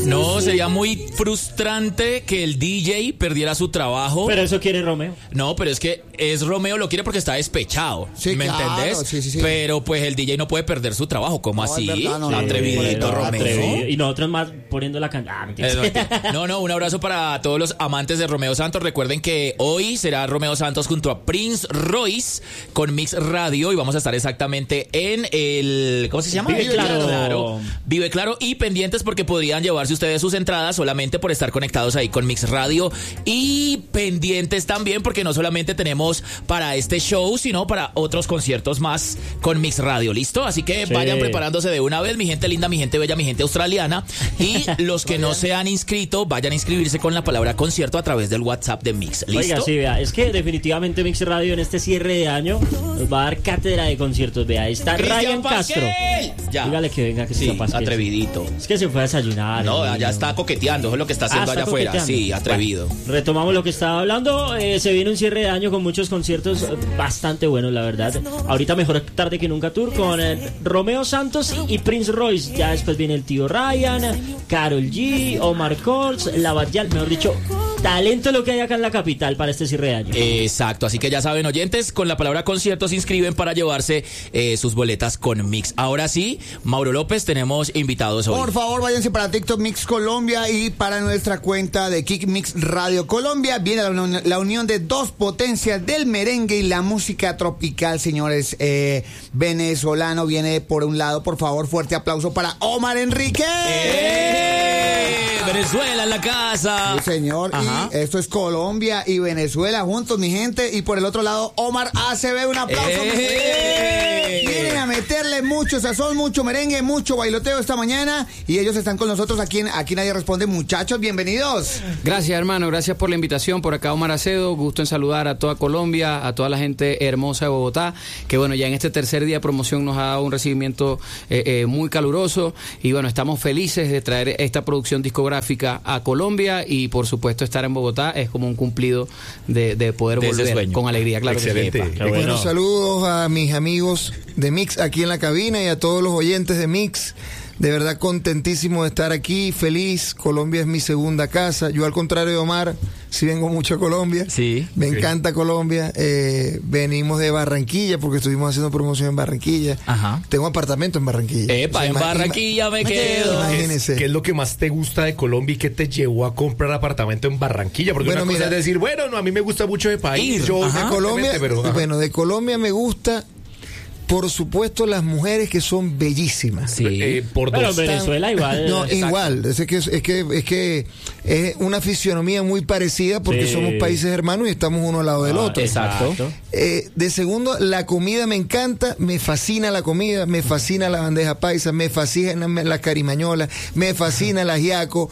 No, sería muy frustrante que el DJ perdiera su trabajo. Pero eso quiere Romeo. No, pero es que Romeo lo quiere porque está despechado. Sí, ¿Me claro, entendés? sí. Pero pues el DJ no puede perder su trabajo. ¿Cómo No, así? es verdad, no, Atrevidito, Romeo. Atrevido. Y nosotros más poniendo la canción. No, un abrazo para todos los amantes de Romeo Santos. Recuerden que hoy será Romeo Santos junto a Prince Royce con Mix Radio y vamos a estar exactamente en el... ¿Cómo se llama? Vive Claro. Vive Claro, y pendientes porque podrían llevarse ustedes sus entradas solamente por estar conectados ahí con Mix Radio, y pendientes también porque no solamente tenemos para este show, sino para otros conciertos más con Mix Radio, ¿listo? Así que vayan preparándose de una vez, mi gente linda, mi gente bella, mi gente australiana, y los que no se han inscrito, vayan a inscribirse con la palabra concierto a través del WhatsApp de Mix, ¿listo? Oiga, sí, vea, es que definitivamente Mix Radio en este cierre de año nos va a dar cátedra de conciertos, vea, ahí está Ryan Castro. Ya. Dígale que venga, que se está pasando. Atrevidito. Es que se fue a desayunar. No, ya está coqueteando, eso es lo que está haciendo allá afuera. Sí, atrevido. Bueno, retomamos lo que estaba hablando. Se viene un cierre de año con muchos conciertos bastante buenos, la verdad. Ahorita mejor tarde que nunca tour con Romeo Santos y Prince Royce. Ya después viene el tío Ryan, Karol G, Omar Courtz, La Batial, mejor dicho, talento lo que hay acá en la capital para este cierre de año. Exacto, así que ya saben, oyentes, con la palabra concierto se inscriben para llevarse sus boletas con Mix. Ahora sí, Mauro López, tenemos invitados hoy. Por favor, váyanse para TikTok Mix Colombia y para nuestra cuenta de Kick Mix Radio Colombia. Viene la unión de dos potencias del merengue y la música tropical, señores. Venezolano viene por un lado, por favor, fuerte aplauso para Omar Enrique. Venezuela en la casa. Sí, señor. Ajá. Y esto es Colombia y Venezuela juntos, mi gente. Y por el otro lado, Omar ACB. Un aplauso. Vienen a meterle mucho sazón, mucho merengue, mucho bailoteo esta mañana. Y ellos están con nosotros aquí Nadie Responde. Muchachos, bienvenidos. Gracias, hermano. Gracias por la invitación. Por acá, Omar Acedo. Gusto en saludar a toda Colombia, a toda la gente hermosa de Bogotá. Que bueno, ya en este tercer día de promoción nos ha dado un recibimiento muy caluroso. Y bueno, estamos felices de traer esta producción discográfica a Colombia. Y por supuesto, estar en Bogotá es como un cumplido de poder volver con alegría. Claro. Excelente. Que sí. Bueno, saludos a mis amigos de Mix aquí en la cabina y a todos los oyentes de Mix. De verdad contentísimo de estar aquí, feliz. Colombia es mi segunda casa. Yo, al contrario de Omar, sí vengo mucho a Colombia. Sí. Me encanta Colombia. Venimos de Barranquilla porque estuvimos haciendo promoción en Barranquilla. Ajá. Tengo apartamento en Barranquilla. En Barranquilla me quedo. Imagínense. ¿Qué es lo que más te gusta de Colombia y qué te llevó a comprar apartamento en Barranquilla? Porque Bueno, una cosa mira, es decir, bueno, no, a mí me gusta mucho el país. Yo de Colombia, pero, bueno, de Colombia me gusta, por supuesto, las mujeres que son bellísimas. Sí. Por Pero dos. Venezuela igual. No, Exacto. igual. Es que es una fisionomía muy parecida porque Sí. somos países hermanos y estamos uno al lado del otro. Exacto. De segundo, la comida me encanta, me fascina la comida, me fascina la bandeja paisa, me fascina la carimañola, me fascina el ajiaco,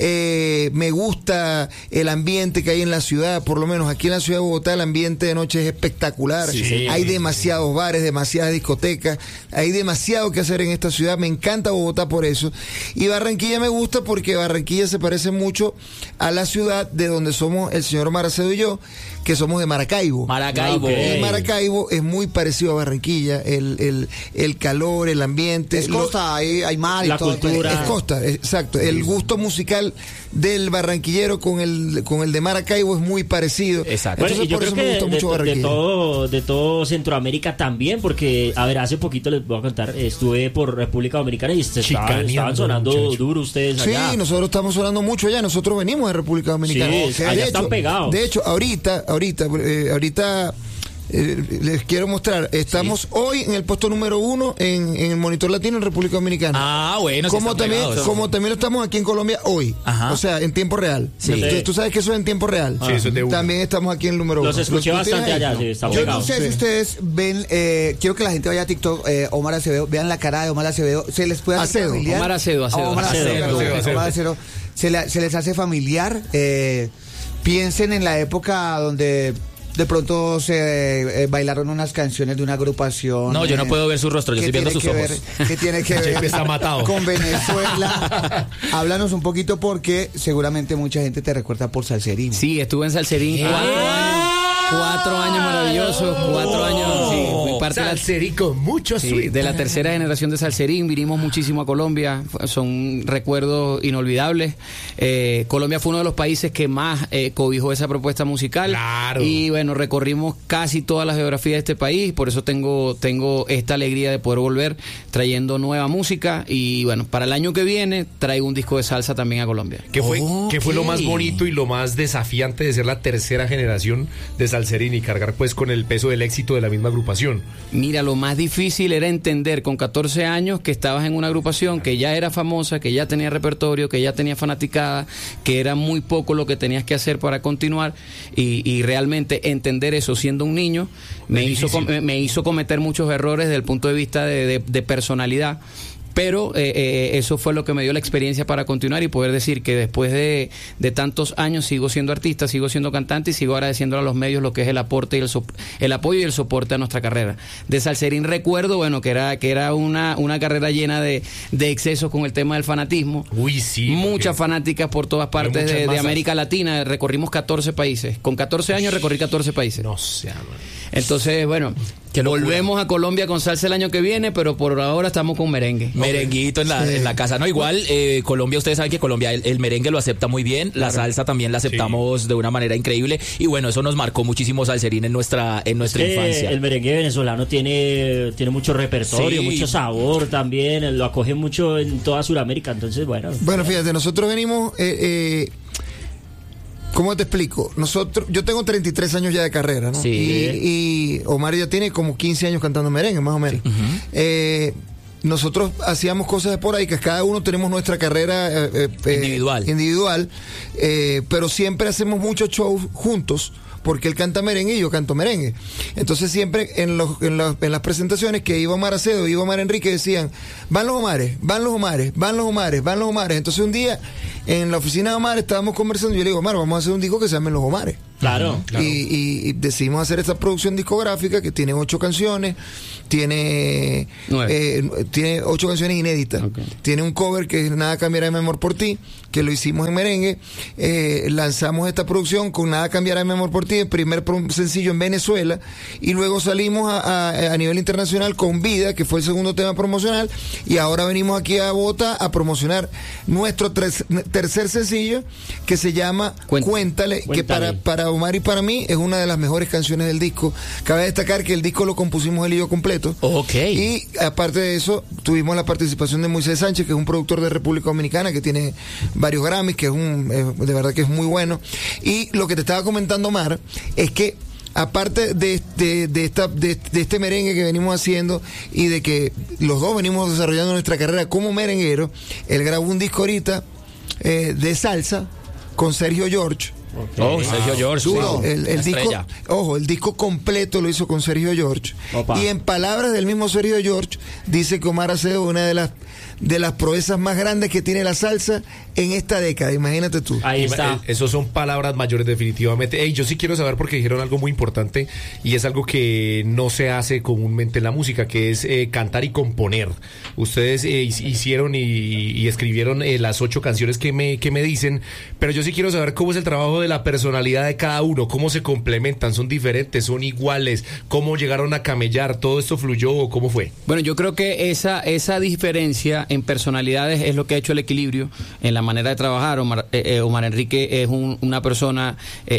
me gusta el ambiente que hay en la ciudad, por lo menos aquí en la ciudad de Bogotá el ambiente de noche es espectacular. Sí. Hay demasiados bares, demasiadas discotecas, hay demasiado que hacer en esta ciudad, me encanta Bogotá por eso. Y Barranquilla me gusta porque Barranquilla se parece mucho a la ciudad de donde somos el señor Maracedo y yo, que somos de Maracaibo. Maracaibo. Y Maracaibo es muy parecido a Barranquilla, el calor, el ambiente. Es costa, hay mar y la todo. cultura. Es costa, exacto. El gusto musical del barranquillero con el de Maracaibo es muy parecido. Exacto. Entonces, Bueno, y yo por creo eso me gusta mucho Barranquilla. de todo Centroamérica también, porque, a ver, hace poquito les voy a contar, estuve por República Dominicana y estaban sonando duro ustedes allá. Sí, nosotros estamos sonando mucho allá. Nosotros venimos de República Dominicana. Sí, allá están pegados. De hecho, ahorita les quiero mostrar. Estamos hoy en el puesto número 1 en el Monitor Latino en República Dominicana. Ah, bueno, sí como están pegados. también lo estamos aquí en Colombia hoy. Ajá. O sea, en tiempo real. Sí. Entonces, tú sabes que eso es en tiempo real. Sí, eso es de uno. También estamos aquí en el número 1. Los escuché bastante allá, sí, está Yo pegado. no sé si ustedes ven, quiero que la gente vaya a TikTok, Omar Acevedo, vean la cara de Omar Acevedo, se les puede hacer Acedo. familiar. Omar Acedo. Omar Acedo. Se les hace familiar. Piensen en la época donde de pronto se bailaron unas canciones de una agrupación. No, yo no puedo ver su rostro, yo estoy viendo sus ojos. ¿Qué tiene que ver está matado. con Venezuela? Háblanos un poquito porque seguramente mucha gente te recuerda por Salserín. Sí, estuve en Salserín. 4 años maravillosos, 4 años, sí, fui parte de la... Salserín con mucho Sí, swing. de la tercera generación de Salserín, vinimos muchísimo a Colombia, son recuerdos inolvidables. Colombia fue uno de los países que más cobijó esa propuesta musical. Claro. Y bueno, recorrimos casi toda la geografía de este país, por eso tengo esta alegría de poder volver trayendo nueva música. Y bueno, para el año que viene traigo un disco de salsa también a Colombia. ¿Qué fue Ok. lo más bonito y lo más desafiante de ser la tercera generación de Salserín y cargar pues con el peso del éxito de la misma agrupación? Mira, lo más difícil era entender con 14 años que estabas en una agrupación que ya era famosa, que ya tenía repertorio, que ya tenía fanaticada, que era muy poco lo que tenías que hacer para continuar, y realmente entender eso siendo un niño me hizo cometer muchos errores desde el punto de vista de personalidad. Pero eso fue lo que me dio la experiencia para continuar y poder decir que después de tantos años sigo siendo artista, sigo siendo cantante y sigo agradeciendo a los medios lo que es el aporte y el apoyo y el soporte a nuestra carrera. De Salserín recuerdo, bueno, que era una carrera llena de excesos con el tema del fanatismo. Uy, sí. Muchas fanáticas por todas partes muchas de masas. América Latina. Recorrimos 14 países. Con 14 años recorrí 14 países. No sé, man. Entonces, bueno, Qué locura. volvemos a Colombia con salsa el año que viene, pero por ahora estamos con merengue. Merenguito en la casa. No, igual, Colombia, ustedes saben que Colombia el merengue lo acepta muy bien, la salsa también la aceptamos de una manera increíble, y bueno, eso nos marcó muchísimo Salserín en nuestra infancia. El merengue venezolano tiene mucho repertorio, Sí. mucho sabor también, lo acoge mucho en toda Sudamérica, entonces bueno. Bueno, fíjate, nosotros venimos... ¿Cómo te explico? Yo tengo 33 años ya de carrera, ¿no? Sí. Y Omar ya tiene como 15 años cantando merengue, más o menos. Nosotros hacíamos cosas esporádicas, cada uno tenemos nuestra carrera individual, pero siempre hacemos muchos shows juntos, porque él canta merengue y yo canto merengue. Entonces siempre en las presentaciones que iba Omar Acedo y iba Omar Enrique decían, van los Omares, van los Omares, van los Omares, van los Omares. Entonces un día en la oficina de Omar estábamos conversando y yo le digo, Omar, vamos a hacer un disco que se llame Los Omares. Claro. Y decidimos hacer esta producción discográfica que tiene 8 canciones, tiene 8 canciones inéditas. Okay. Tiene un cover que es Nada cambiará de mi amor por ti, que lo hicimos en merengue. Lanzamos esta producción con Nada cambiará de mi amor por ti, el primer sencillo en Venezuela, y luego salimos a nivel internacional con Vida, que fue el segundo tema promocional, y ahora venimos aquí a Bogotá a promocionar nuestro tercer sencillo, que se llama Cuéntale, que para Omar y para mí es una de las mejores canciones del disco. Cabe destacar que el disco lo compusimos él y yo completo. Ok. Y aparte de eso, tuvimos la participación de Moisés Sánchez, que es un productor de República Dominicana, que tiene varios Grammys, que de verdad que es muy bueno. Y lo que te estaba comentando, Omar, es que aparte de este merengue que venimos haciendo y de que los dos venimos desarrollando nuestra carrera como merengueros, él grabó un disco ahorita de salsa con Sergio George. Okay. Sergio George. Duro. Wow. El disco, el disco completo lo hizo con Sergio George. Opa. Y en palabras del mismo Sergio George, dice que Omar Acedo es una de las proezas más grandes que tiene la salsa en esta década. Imagínate tú. Ahí está. Esos son palabras mayores definitivamente. Hey, yo sí quiero saber, porque dijeron algo muy importante y es algo que no se hace comúnmente en la música, que es cantar y componer. Ustedes hicieron y escribieron las 8 canciones que me dicen, pero yo sí quiero saber cómo es el trabajo de la personalidad de cada uno, cómo se complementan, son diferentes, son iguales, cómo llegaron a camellar, todo esto fluyó o cómo fue. Bueno, yo creo que esa diferencia en personalidades es lo que ha hecho el equilibrio en la manera de trabajar. Omar Enrique es una persona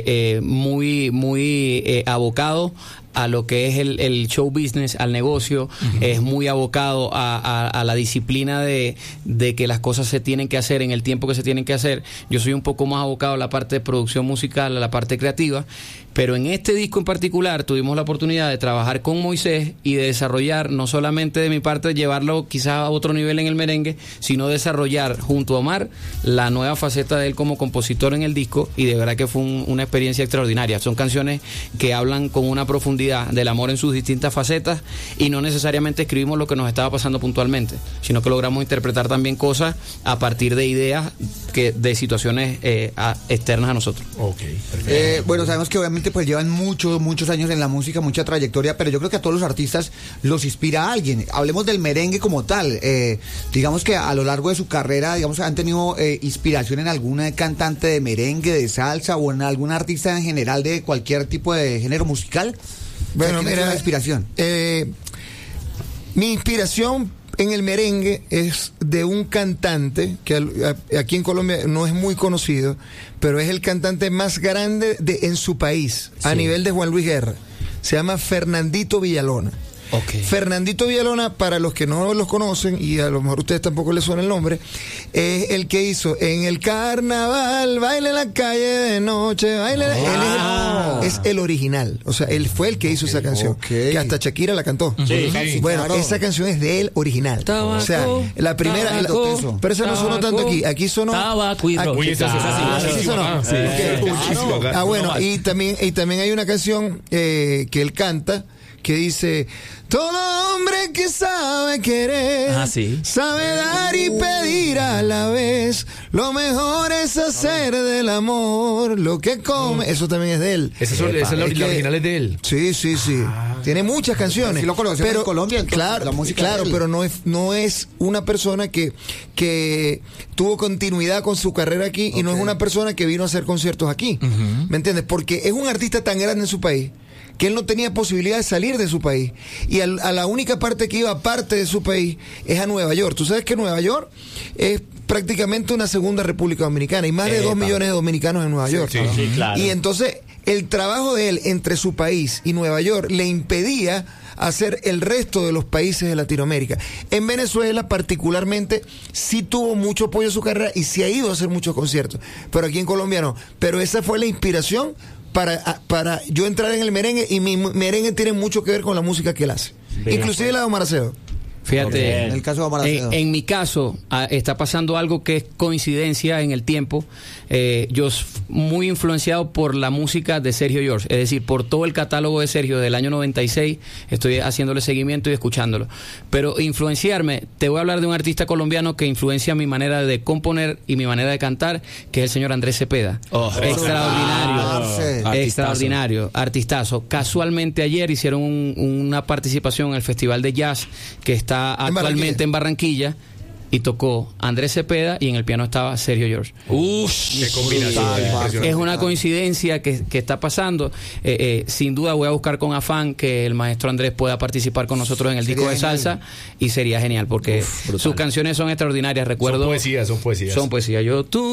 muy abocado a lo que es el show business, al negocio. Uh-huh. Es muy abocado a la disciplina de que las cosas se tienen que hacer en el tiempo que se tienen que hacer. Yo soy un poco más abocado a la parte de producción musical, a la parte creativa, pero en este disco en particular tuvimos la oportunidad de trabajar con Moisés y de desarrollar, no solamente de mi parte, llevarlo quizás a otro nivel en el merengue, sino desarrollar junto a Omar la nueva faceta de él como compositor en el disco, y de verdad que fue una experiencia extraordinaria. Son canciones que hablan con una profundidad profundidad del amor en sus distintas facetas, y no necesariamente escribimos lo que nos estaba pasando puntualmente, sino que logramos interpretar también cosas a partir de ideas de situaciones externas a nosotros. Okay, bueno, sabemos que obviamente pues llevan muchos años en la música, mucha trayectoria, pero yo creo que a todos los artistas los inspira a alguien. Hablemos del merengue como tal. Digamos que a lo largo de su carrera, digamos, han tenido inspiración en alguna cantante de merengue, de salsa, o en algún artista en general de cualquier tipo de género musical. Bueno, ¿Quién es mira, la inspiración? Mi inspiración en el merengue es de un cantante que aquí en Colombia no es muy conocido, pero es el cantante más grande en su país, a nivel de Juan Luis Guerra. Se llama Fernandito Villalona. Okay. Fernandito Villalona, para los que no los conocen, y a lo mejor a ustedes tampoco les suena el nombre, es el que hizo En el carnaval, baile en la calle de noche, baile. Él es el original. O sea, él fue el que hizo esa canción. Que hasta Shakira la cantó. Sí, bueno, claro. Esa canción es de él original. Tabaco, o sea, la primera. tabaco, Pero esa no sonó tanto aquí. Aquí sonó. Tabaco y rock. Uy, esa sí sonó. Bueno, y también hay una canción que él canta, que dice: todo hombre que sabe querer, sí. sabe dar y pedir a la vez, lo mejor es hacer del amor lo que come. Eso también es de él. Esa es la original es de él. Sí. Tiene muchas canciones. Sí lo conocemos en Colombia, entonces, claro, la música de él. pero no es una persona que tuvo continuidad con su carrera aquí, y no es una persona que vino a hacer conciertos aquí. ¿Me entiendes? Porque es un artista tan grande en su país que él no tenía posibilidad de salir de su país, y a la única parte que iba aparte de su país es a Nueva York. Tú sabes que Nueva York es prácticamente una segunda República Dominicana, y más de 2 millones de dominicanos en Nueva York. Sí, claro. Y entonces el trabajo de él entre su país y Nueva York le impedía hacer el resto de los países de Latinoamérica. En Venezuela particularmente sí tuvo mucho apoyo a su carrera y sí ha ido a hacer muchos conciertos, pero aquí en Colombia no. Pero esa fue la inspiración para yo entrar en el merengue, y mi merengue tiene mucho que ver con la música que él hace. Bien, Inclusive la de Omar Acevedo. Fíjate, En el caso de Omar Acevedo. en mi caso está pasando algo que es coincidencia en el tiempo. Yo muy influenciado por la música de Sergio George, es decir, por todo el catálogo de Sergio del año 96, estoy haciéndole seguimiento y escuchándolo. Pero influenciarme, te voy a hablar de un artista colombiano que influencia mi manera de componer y mi manera de cantar, que es el señor Andrés Cepeda. Extraordinario, artistazo. Casualmente ayer hicieron una participación en el Festival de Jazz que está actualmente en Barranquilla, y tocó Andrés Cepeda y en el piano estaba Sergio George. Qué combinación. Es una coincidencia que está pasando. Sin duda voy a buscar con afán que el maestro Andrés pueda participar con nosotros en el disco de salsa, y sería genial porque sus canciones son extraordinarias. Recuerdo, Son poesía. Son poesía. Tú